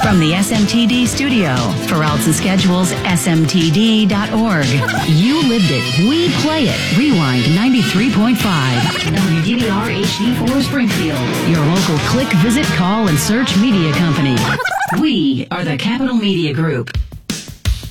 From the SMTD studio, for Alts and Schedules, smtd.org. You lived it. We play it. Rewind 93.5. WDBR HD4 Springfield. Your local click, visit, call, and search media company. We are the Capital Media Group.